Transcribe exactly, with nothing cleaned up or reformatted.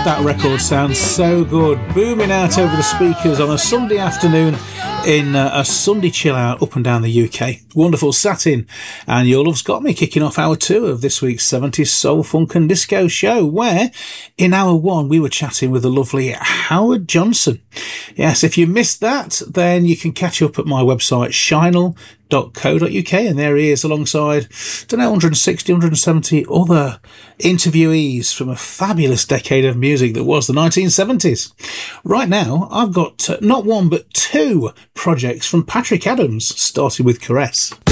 That record sounds so good, booming out over the speakers on a Sunday afternoon in uh, a Sunday chill out up and down the U K. Wonderful Satin and Your Love's Got Me kicking off hour two of this week's seventies Soul, Funk and Disco show, where in hour one we were chatting with the lovely Howard Johnson. Yes, if you missed that, then you can catch up at my website, shinel dot co dot uk, and there he is alongside, I don't know, one hundred sixty, one hundred seventy other interviewees from a fabulous decade of music that was the nineteen seventies. Right now, I've got uh, not one but two projects from Patrick Adams, starting with Caress.